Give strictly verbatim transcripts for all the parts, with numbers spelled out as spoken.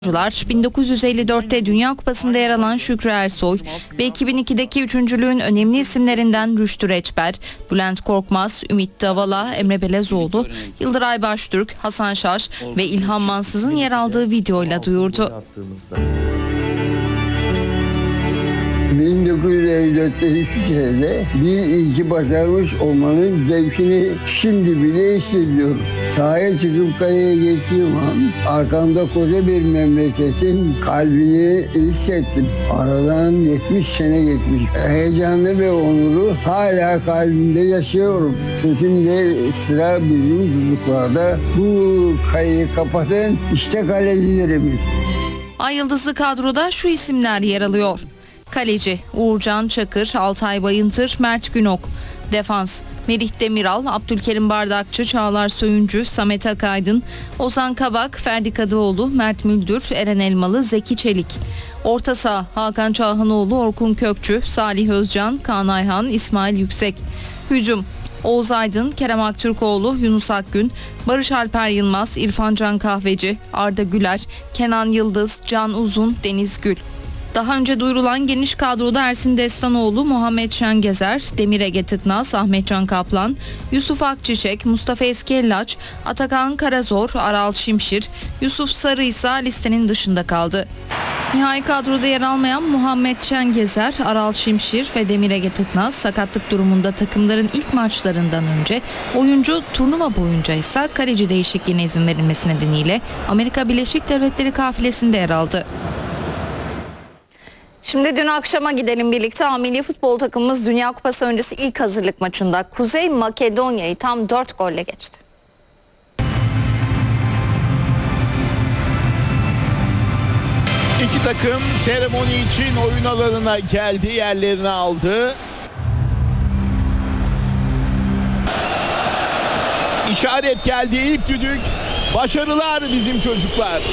bin dokuz yüz elli dörtte Dünya Kupası'nda yer alan Şükrü Ersoy ve iki bin ikideki üçüncülüğün önemli isimlerinden Rüştü Reçber, Bülent Korkmaz, Ümit Davala, Emre Belezoğlu, Yıldıray Baştürk, Hasan Şaş ve İlhan Mansız'ın yer aldığı videoyla duyurdu. bin dokuz yüz elli dörtte hiçbir senede bir işi başarmış olmanın zevkini şimdi bile hissediyorum. Sahaya çıkıp kaleye geçtiğim an arkamda koca bir memleketin kalbini hissettim. Aradan yetmiş sene geçmiş. Heyecanlı ve onuru hala kalbimde yaşıyorum. Sesimde sıra bizim çocuklarda. Bu kaleyi kapatın, işte kalecilerimiz. Ay yıldızlı kadroda şu isimler yer alıyor. Kaleci Uğurcan Çakır, Altay Bayıntır, Mert Günok. Defans Melih Demiral, Abdülkerim Bardakçı, Çağlar Söyüncü, Samet Akaydın, Ozan Kabak, Ferdi Kadıoğlu, Mert Müldür, Eren Elmalı, Zeki Çelik. Orta saha Hakan Çağhanoğlu, Orkun Kökçü, Salih Özcan, Kaan Ayhan, İsmail Yüksek. Hücum Oğuz Aydın, Kerem Aktürkoğlu, Yunus Akgün, Barış Alper Yılmaz, İrfan Can Kahveci, Arda Güler, Kenan Yıldız, Can Uzun, Deniz Gül. Daha önce duyurulan geniş kadroda Ersin Destanoğlu, Muhammed Şengezer, Demir Ege Tıknaz, Ahmetcan Kaplan, Yusuf Akçiçek, Mustafa Eskellaç, Atakan Karazor, Aral Şimşir, Yusuf Sarı ise listenin dışında kaldı. Nihai kadroda yer almayan Muhammed Şengezer, Aral Şimşir ve Demir Ege Tıknaz sakatlık durumunda takımların ilk maçlarından önce, oyuncu turnuva boyunca ise kaleci değişikliğine izin verilmesi nedeniyle Amerika Birleşik Devletleri kafilesinde yer aldı. Şimdi dün akşama gidelim birlikte. Milli futbol takımımız Dünya Kupası öncesi ilk hazırlık maçında Kuzey Makedonya'yı tam dört golle geçti. İki takım seremoni için oyun alanına geldi, yerlerini aldı. İşaret geldi, ilk düdük. Başarılar bizim çocuklar.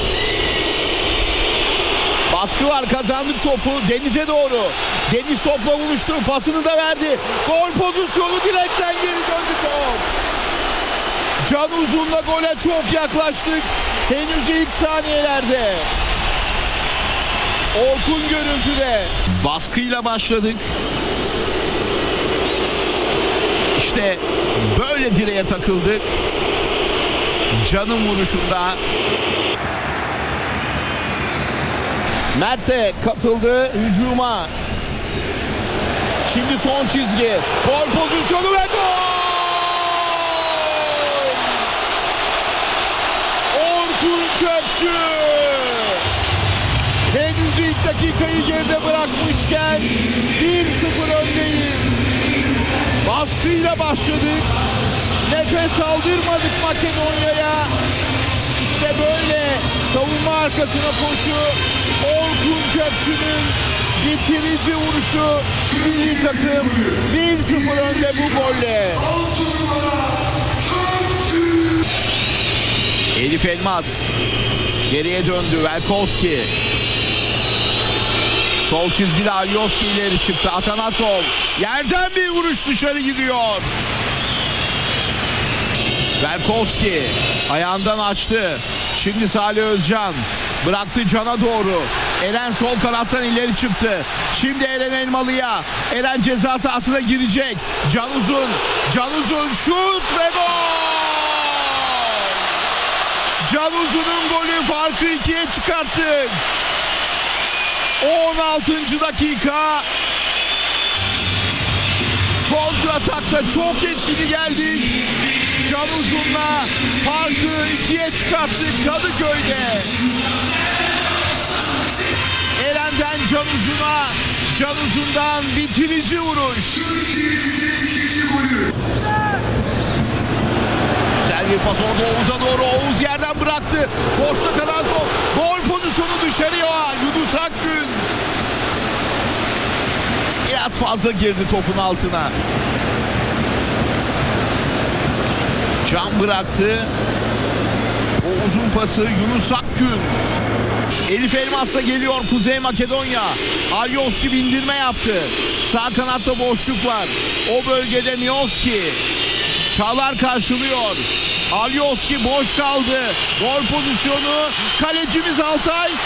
Baskı var, kazandık topu Deniz'e doğru. Deniz topla buluştu, pasını da verdi. Gol pozisyonu, direkten geri döndü top. Can Uzun'la gole çok yaklaştık. Henüz ilk saniyelerde. Orkun görüntüde. Baskıyla başladık. İşte böyle direğe takıldık. Can'ın vuruşunda. Mert de katıldı hücuma. Şimdi son çizgi. Gol pozisyonu ve gol! Orkun Kökçü! Henüz ilk dakikayı geride bırakmışken bir sıfır öndeyiz. Baskıyla başladık. Nefes aldırmadık Makedonya'ya. İşte böyle savunma arkasına koşu. Orkun Kökçü'nün bitirici vuruşu. Milli takım bir sıfır önde bu golle. Elif Elmas geriye döndü. Velkovski. Sol çizgide Alioski ileri çıktı. Atanasov yerden bir vuruş dışarı gidiyor. Velkovski ayağından açtı. Şimdi Salih Özcan bıraktı Can'a doğru. Eren sol kanattan ileri çıktı. Şimdi Eren Elmalı'ya. Eren ceza sahasına girecek. Can Uzun. Can Uzun şut ve gol! Can Uzun'un golü, farkı ikiye çıkarttık. on altıncı dakika. Kontratakta çok etkili geldik. Can Uzun'la farkı ikiye çıkarttık Kadıköy'de. Eren'den Can Uzun'a, Can Uzun'dan bitirici vuruş. Servi pas orada Oğuz'a doğru. Oğuz yerden bıraktı. Boşta kalan top. Gol pozisyonu dışarıya. Yunus Akgün. Biraz fazla girdi topun altına. Can bıraktı. O uzun pası Yunus Akgün. Elif Elmas da geliyor Kuzey Makedonya. Alioski bindirme yaptı. Sağ kanatta boşluk var. O bölgede Mioski. Çağlar karşılıyor. Alioski boş kaldı. Gol pozisyonu. Kalecimiz Altay.